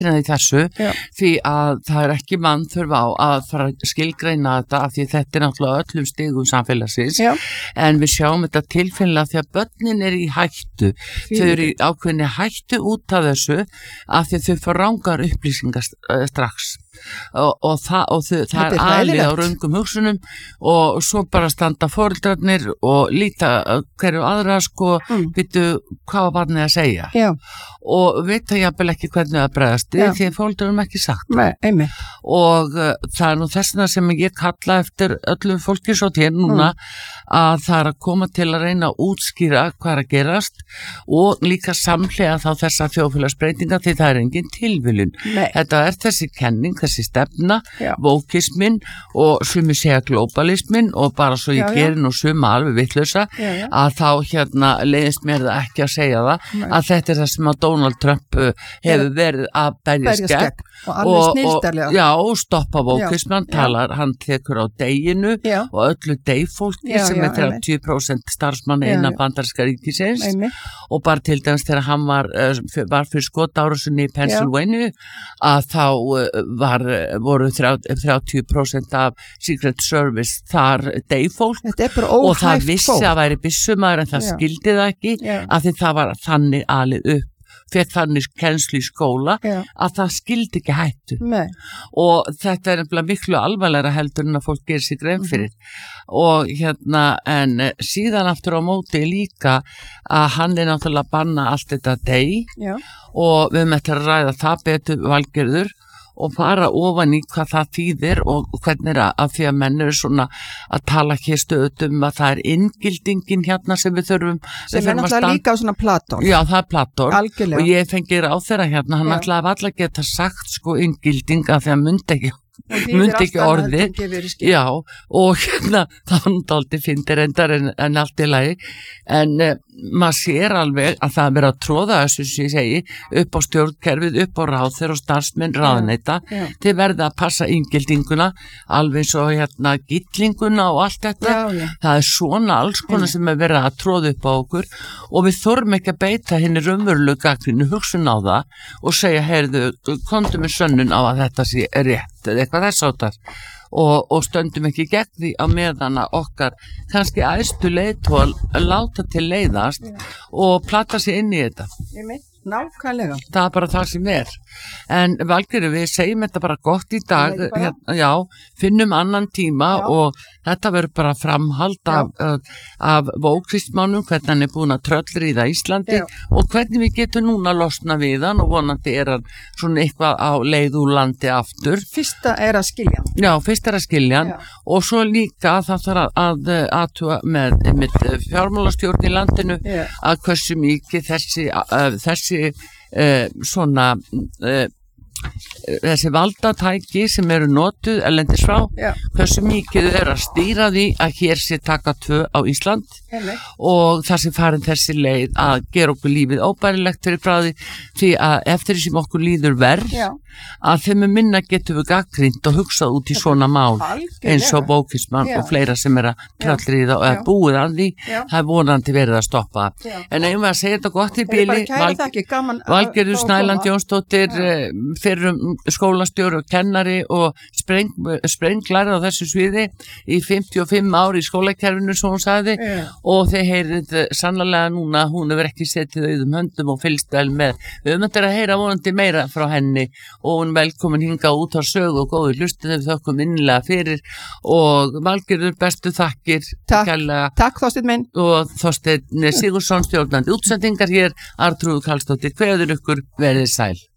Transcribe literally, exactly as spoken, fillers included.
í þessu Já. því að það er ekki mann þurfa á að fara að skilgreina þetta af því þetta er náttúrulega öllum stigum samfélagsins Já. en við sjáum þetta tilfinnilega því að börnin er í hættu Því þau eru í ákveðinni hættu út af þessu af því að þau fá rangar upplýsingar strax og, og, það, og þau, það er er alveg á hræðilegt. röngum hugsunum og svo bara standa foreldrarnir og líta hverju aðra sko Mm. býtu hvað var barnið að segja Já, og vita jafnvel ekki hvernig að bregðast Já. við því að fólkdurum ekki sagt nei, einmitt. og uh, það er nú þessna sem ég kalla eftir öllum fólki svo til núna að það er að koma til að reyna að útskýra hvað er að gerast og líka samhlega þá þessa þjóðfélagsbreytinga því það er engin tilviljun. Nei. Þetta er þessi kenning, þessi stefna, Já. vókismin og sumi segja globalismin og bara svo ég Já, já. geri nú suma alveg vitlausa Já, já. að þá hérna leiðist mér það ekki að segja það Nei. að þetta er það sem að Donald Trump uh, hefur verið að berjast Berjast gegn gegn. Og alveg snilldarlega. já, og stoppa vókismann Já. talar, hann tekur á deginu Já. og öllu degfólki Já, sem já, er þrjátíu prósent starfsmanna Já, innan já. bandaríska ríkisins Einmitt. og bara til dæmis þegar hann var, uh, f- var fyrir skotárásinni í Pennsylvania að þá uh, var, voru þrjátíu prósent af Secret Service þar degfólk Þetta er bara og það óhæft vissi fólk. að væri byssumæður en það Já. skildi það ekki Já. af því það var þannig alið upp fekk þannig kennslu í skóla Já. að það skildi ekki hættu Nei. og þetta er nefnilega miklu alvarlegra heldur en að fólk gerir sig grein fyrir og hérna en eh, síðan aftur á móti líka að hann er náttúrulega að banna allt þetta deg Já. og við möttum að ræða það betur Valgerður og fara ofan í hvað það þýðir og hvernig er að, að því að menn eru svona að tala hér stöðut um að það er inngildingin hérna sem við þurfum við Sem er þurfum að náttúrulega standa- líka á svona Platón. Já, það er Platón Algjörlega. og ég fengi ráð þeirra hérna, hann Já. ætlaði allar geta sagt sko inngilding af því að myndi ekki Og þýðir mundi allt ekki annað orðið. heldur en gefur í skyn. Já, og hérna það var náttúrulega fyndir endar en, en allt í lagi en uh, maður sér alveg að það er verið að tróða þessu sem ég segi upp á stjórnkerfið, upp á ráðherra og starfsmenn ráðneita Já. til verða að passa inngildinguna alveg svo hérna gillinguna og allt þetta Já, já. það er svona alls konar sem er verið að tróða upp á okkur og við þurfum ekki að beita henni raunverulegu gagnrýnu hugsun á það og segja, heyrðu, komdu með sönnun á að þetta sé rétt eða eitthvað þess áttar og, og stöndum ekki gegn því á meðan að okkar kannski æstu leiðtól láta til leiðast og plata sig inn í þetta. Einmitt. Nákvæmlega. Það er bara það sem er. En Valgerður, við segjum þetta bara gott í dag, Það er bara- hérna, já, finnum annan tíma Já. og þetta verður bara framhald af, af, af vókristmánum, hvernig hann er búin að tröllríða Íslandi Já. og hvernig við getum núna losna við hann og vonandi er hann svona eitthvað á leið úr landi aftur. Fyrsta er að skilja. Já, fyrst er að skilja hann Já. og svo líka það þarf að, að aðtúa með, með fjármálastjórn í landinu Já. að hversu mikið þessi, uh, þessi uh, svona uh, þessi valdatæki sem eru notuð erlendis frá, Já. hversu mikið er að stýra því að hér sé taka tvö á Ísland Einmitt. og það sem farin þessi leið að gera okkur lífið óbærilegt fyrir frá því því að eftir því sem okkur líður verð Já. að þeim er minna getum við gagnrýnt og hugsað út í svona mál Algjörlega. eins og bókismann Já. og fleira sem er að tröllriða og er Já. búið að því Já. það er vonandi verið að stoppa Já. en eigum við að segja þetta gott í Ég er bara bili kæra þakki, gaman að Valgerður fá að Snæland koma. Jónsdóttir fyrrum skólastjóri og kennari og spreng, sprenglæri á þessu sviði í fimmtíu og fimm ár í skólakerfinu sem hún sagði Já. og þeir heyrið sannlega núna hún hefur ekki setið auðum höndum og fylgst vel með við höfum þetta að heyra vonandi meira frá henni og hún velkomin hinga út á sögu og góður hlustin við þökkum innlega fyrir og Valgerður bestu þakkir Takk. kærlega Takk Þorsteinn minn. og Þorsteinn Sigursson stjórnandi útsendingar hér Arnþrúður Karlsdóttir kveður ykkur verið sæl